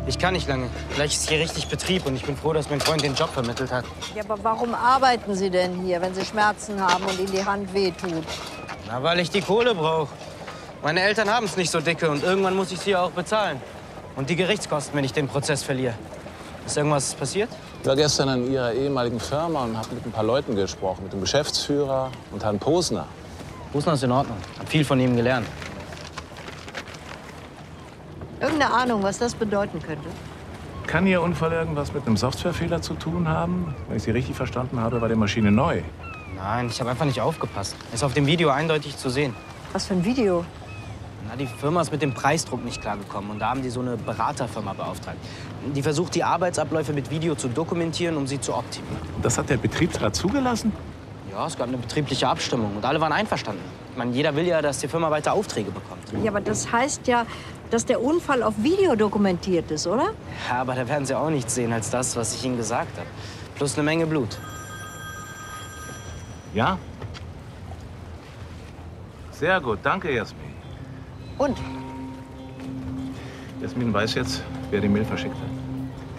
Ich kann nicht lange. Gleich ist hier richtig Betrieb und ich bin froh, dass mein Freund den Job vermittelt hat. Ja, aber warum arbeiten Sie denn hier, wenn Sie Schmerzen haben und Ihnen die Hand wehtut? Na, weil ich die Kohle brauche. Meine Eltern haben es nicht so dicke und irgendwann muss ich sie ja auch bezahlen. Und die Gerichtskosten, wenn ich den Prozess verliere. Ist irgendwas passiert? Ich war gestern in Ihrer ehemaligen Firma und habe mit ein paar Leuten gesprochen. Mit dem Geschäftsführer und Herrn Posner. Posner ist in Ordnung. Hab viel von ihm gelernt. Irgendeine Ahnung, was das bedeuten könnte? Kann Ihr Unfall irgendwas mit einem Softwarefehler zu tun haben? Wenn ich Sie richtig verstanden habe, war die Maschine neu. Nein, ich habe einfach nicht aufgepasst. Ist auf dem Video eindeutig zu sehen. Was für ein Video? Na, die Firma ist mit dem Preisdruck nicht klargekommen und da haben die so eine Beraterfirma beauftragt. Die versucht, die Arbeitsabläufe mit Video zu dokumentieren, um sie zu optimieren. Das hat der Betriebsrat zugelassen? Ja, es gab eine betriebliche Abstimmung und alle waren einverstanden. Ich meine, jeder will ja, dass die Firma weiter Aufträge bekommt. Ja, aber das heißt ja, dass der Unfall auf Video dokumentiert ist, oder? Ja, aber da werden sie auch nichts sehen als das, was ich ihnen gesagt habe. Plus eine Menge Blut. Ja? Sehr gut, danke, Jasmin. Und? Jasmin weiß jetzt, wer die Mail verschickt hat.